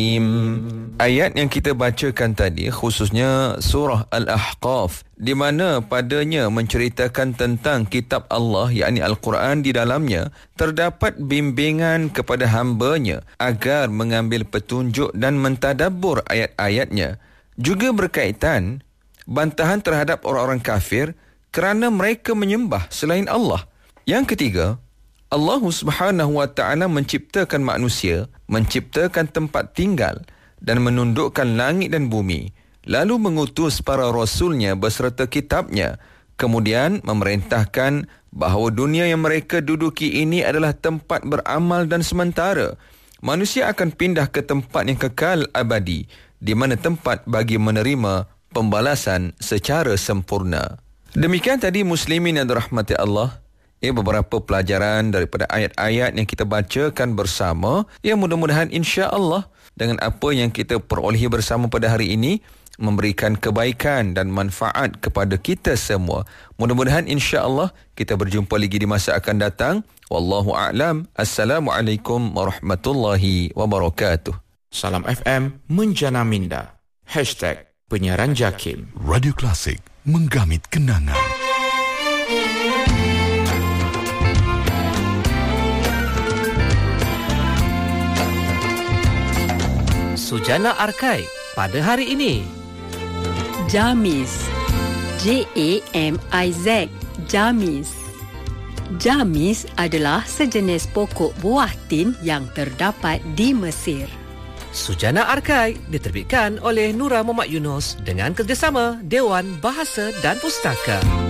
Ayat yang kita bacakan tadi khususnya surah Al-Ahqaf, di mana padanya menceritakan tentang kitab Allah yakni Al-Quran. Di dalamnya terdapat bimbingan kepada hamba-Nya agar mengambil petunjuk dan mentadabbur ayat-ayatnya. Juga berkaitan bantahan terhadap orang-orang kafir kerana mereka menyembah selain Allah. Yang ketiga, Allah Subhanahu wa taala menciptakan manusia, menciptakan tempat tinggal dan menundukkan langit dan bumi, lalu mengutus para rasulnya beserta kitabnya, kemudian memerintahkan bahawa dunia yang mereka duduki ini adalah tempat beramal dan sementara. Manusia akan pindah ke tempat yang kekal abadi, di mana tempat bagi menerima pembalasan secara sempurna. Demikian tadi muslimin yang dirahmati Allah, beberapa pelajaran daripada ayat-ayat yang kita bacakan bersama. Mudah-mudahan insya-Allah dengan apa yang kita perolehi bersama pada hari ini memberikan kebaikan dan manfaat kepada kita semua. Mudah-mudahan insya-Allah kita berjumpa lagi di masa akan datang. Wallahu a'lam. Assalamualaikum warahmatullahi wabarakatuh. Salam FM Menjana Minda. #Penyiaran Jakim. Radio Klasik menggamit kenangan. Sujana Arkai pada hari ini. Jamiz. Jamiz. Jamiz. Jamiz adalah sejenis pokok buah tin yang terdapat di Mesir. Sujana Arkai diterbitkan oleh Nura Muhammad Yunus dengan kerjasama Dewan Bahasa dan Pustaka.